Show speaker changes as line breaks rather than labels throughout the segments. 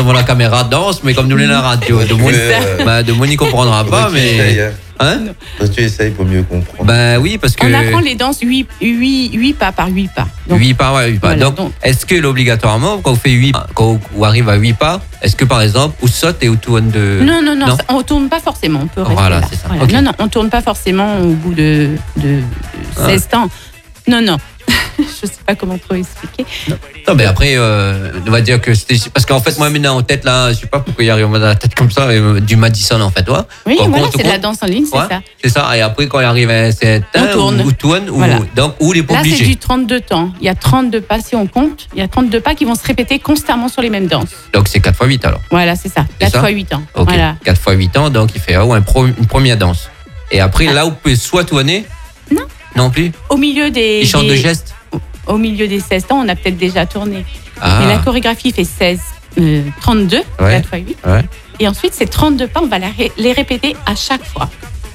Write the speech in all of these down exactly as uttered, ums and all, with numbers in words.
devant la caméra danse, mais comme nous l'est la radio, de mon, bah, de mon n'y comprendra pas, mais. Hein?
Parce que tu essayes pour mieux comprendre.
Ben oui, parce que.
On apprend les danses huit pas par huit pas.
huit pas, ouais, huit pas.
Voilà,
donc,
donc,
est-ce que l'obligatoirement, quand on fait huit pas, quand on arrive à huit pas, est-ce que par exemple, on saute et on tourne de.
Non, non, non, non. Ça, on ne tourne pas forcément. On peut rester
voilà,
là.
c'est ça.
Voilà.
Okay.
Non, non, on ne tourne pas forcément au bout de, de, de seize
ah.
ans. Non, non. Je ne sais pas comment trop expliquer.
Non, non mais après, euh, on va dire que c'était. Parce qu'en fait, moi, maintenant en tête, là, je ne sais pas pourquoi il arrive dans la tête comme ça, du Madison, en fait, toi.
Oui,
quand
voilà,
on,
c'est de la danse en ligne, c'est
ouais,
ça.
C'est ça. Et après, quand il arrive à un certain,
on tourne.
Ou, ou tourne,
voilà.
ou, donc, ou il n'est pas
là,
obligé.
c'est du trente-deux temps. Il y a trente-deux pas, si on compte, il y a trente-deux pas qui vont se répéter constamment sur les mêmes danses.
Donc, c'est quatre fois huit alors.
Voilà, c'est ça. quatre fois huit ans.
Ok.
Voilà.
quatre fois huit ans, donc il fait oh, un pro, une première danse. Et après, ah. là, vous pouvez soit tourner.
Non.
Non plus.
Au milieu des.
Il chante
des...
de gestes.
Au milieu des seize temps, on a peut-être déjà tourné.
Ah.
Mais la chorégraphie fait seize, euh, trente-deux,
ouais.
quatre fois huit.
Ouais.
Et ensuite, ces trente-deux pas, on va ré- les répéter à chaque fois.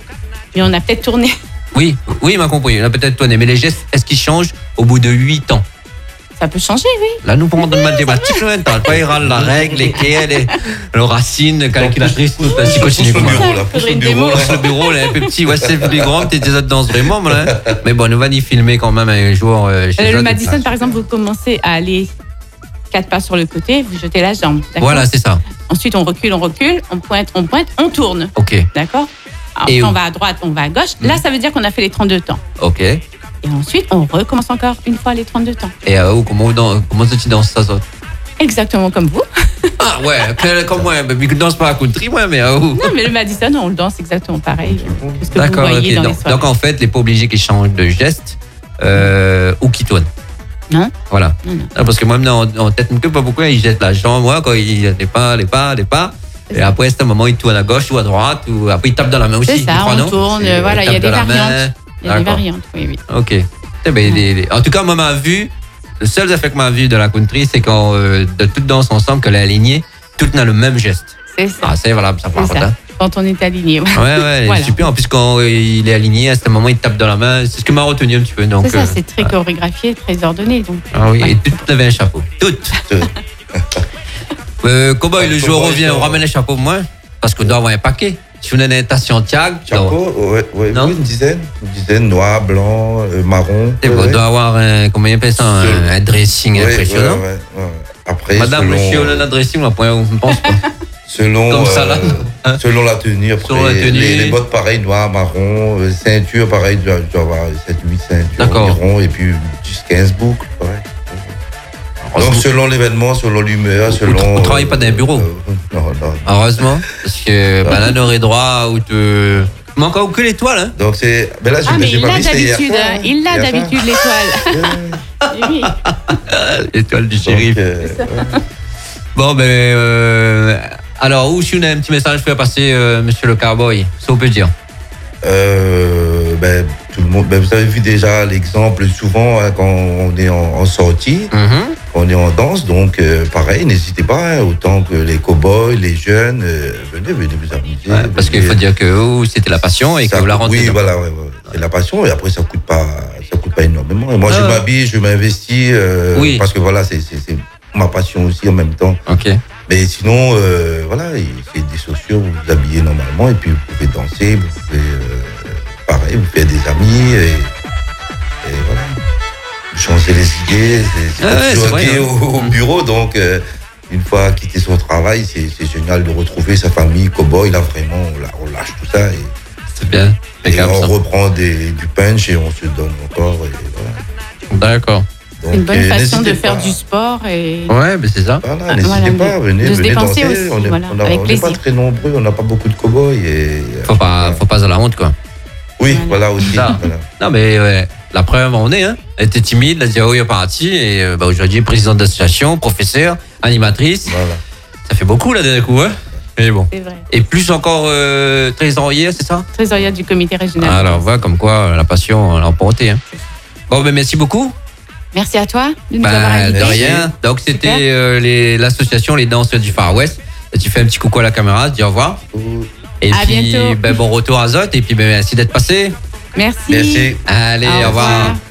Et on a peut-être tourné.
Oui, oui, il m'a compris. On a peut-être tourné. Mais les gestes, est-ce qu'ils changent au bout de huit ans?
Ça peut changer, oui.
Là, nous pouvons demander mathématiques, t'as pas il la règle, lesquelles, les, le racine, calculatrice, tout ça. Si continue comme ça.
Pousse le bureau, là.
Pousse le bureau, là, un peu petit, ouais, c'est plus grand, t'es déjà dans vraiment, là. Mais bon, nous va y filmer quand même un jour. Euh,
chez le Madison, par exemple, vous commencez à aller quatre pas sur le côté, vous jetez la jambe. D'accord.
Voilà, c'est ça.
Ensuite, on recule, on recule, on pointe, on pointe, on tourne.
Ok.
D'accord. Après, on va à droite, on va à gauche. Là, ça veut dire qu'on a fait les trente-deux temps.
Ok.
Et ensuite, on recommence encore une fois les trente-deux temps.
Et euh, comment, comment tu danses ça, ça?
Exactement comme vous.
Ah ouais, comme moi, mais je ne danse pas à country, moi, mais euh,
non, mais le Madison, on le danse exactement pareil. Que ce que
d'accord,
vous voyez
okay.
dans
donc,
les soirées.
donc en fait, il n'est pas obligé qu'ils changent de geste euh, ou qu'ils tournent.
Non.
Voilà.
Non, non.
Non, parce que moi, en, en tête, je ne sais pas pourquoi ils jettent la jambe, moi, quand il les pas, les pas, les pas. Et après, c'est un moment, ils tournent à gauche ou à droite, ou après, ils tapent dans la main aussi.
C'est ça,
crois,
on
non
tourne, voilà, il y a des variantes. Il y a des variantes, oui, oui.
Ok. Eh ben, les, les... En tout cas, moi, ma vue, le seul effet que ma vue de la country, c'est quand euh, de toutes danses ensemble, que les alignées, toutes n'ont le même geste.
C'est ça.
Ah, c'est valable, ça par contre. Hein.
Quand on est aligné.
Ouais, ouais, voilà. Super. En plus, quand euh, il est aligné, à ce moment, il tape dans la main. C'est ce que m'a retenu un petit peu. Donc,
c'est ça,
euh,
c'est très
ouais.
chorégraphié, très ordonné. Donc,
ah oui,
ouais.
Et toutes avaient un chapeau. Toutes. euh, Cowboy, le jour revient, on ramène un chapeau pour moi, parce qu'on doit avoir un paquet. Si on a une station Thiag,
chapeau, ouais, ouais, oui, une dizaine, une dizaine, noir, blanc, euh, marron.
C'est bon, on doit avoir un, comment il appelle ça, un, un dressing
ouais,
impressionnant.
Ouais, ouais, ouais. Après,
Madame,
selon,
monsieur, on a un dressing, on ne pense pas.
Selon,
Comme ça,
euh,
là. Hein?
Selon la tenue, après,
selon la tenue.
Les, les bottes pareil, noir, marron, euh, ceinture pareil, tu dois, tu dois avoir sept huit ceintures environ, et puis jusqu'à quinze boucles, pareil. Donc selon l'événement, selon l'humeur, selon...
On ne travaille pas dans un bureau.
Euh, non, non.
Heureusement, parce que bah, là, on aurait droit ou te... Il manque encore que l'étoile, hein.
Donc c'est... Ben là,
ah, mais il
l'a
d'habitude, hein. Il l'a d'habitude, l'étoile.
Oui. L'étoile du shérif.
Euh,
bon, ben... Euh, alors, où si on a un petit message à faire passer, euh, monsieur le cowboy, ça on peut dire.
Euh, ben, tout le monde, ben, vous avez vu déjà l'exemple souvent hein, quand on est en, en sortie,
mm-hmm.
on est en danse, donc euh, pareil, n'hésitez pas, hein, autant que les cow-boys, les jeunes, euh, venez, venez vous amuser.
Ouais, parce qu'il faut dire que oh, c'était la passion et ça, que vous la rentrez.
Oui, voilà, ouais, ouais. C'est la passion et après ça coûte pas, ça coûte pas énormément. Et moi, ah. je m'habille, je m'investis, euh, oui. parce que voilà, c'est, c'est, c'est ma passion aussi en même temps.
Ok.
Mais sinon, euh, voilà, c'est des chaussures, vous vous habillez normalement et puis vous pouvez danser, vous pouvez, euh, pareil, vous faites des amis et, et voilà. Vous changez les idées, c'est, c'est ah ouais, toujours c'est au, au bureau, donc euh, une fois quitté son travail, c'est, c'est génial de retrouver sa famille, cow-boy, là vraiment, on, on lâche tout ça et,
c'est bien.
Et on ça. reprend des, du punch et on se donne encore et voilà.
D'accord.
Donc, c'est une bonne euh, façon de faire pas. Du sport et...
Ouais, mais c'est ça.
Voilà, ah, n'hésitez voilà, pas, venez,
de
venez danser.
Aussi,
on n'est pas très nombreux, on n'a pas beaucoup de cow-boys. Et,
faut pas, euh, faut pas à la honte, quoi.
Oui, voilà, voilà aussi. Voilà.
Non, mais ouais, la preuve, on est, hein. Elle était timide, elle a dit, oh, il est parti. Et euh, bah, aujourd'hui, présidente d'association, professeur, animatrice. Voilà. Ça fait beaucoup, là, d'un coup, hein. Mais bon.
C'est vrai.
Et plus encore euh, trésorière, c'est ça?
Trésorière du comité régional.
Alors, voilà, comme quoi, la passion l'a emporté, hein. Bon, ben, merci beaucoup.
Merci à toi de nous
bah,
avoir invités.
De rien. Donc, c'était euh, les, l'association Les Danses du Far West. Et tu fais un petit coucou à la caméra, tu dis au revoir. Et
à
puis,
bientôt.
Ben, bon retour à Zot. Et puis, ben, merci d'être passé.
Merci.
Merci.
Allez, au revoir. Au revoir.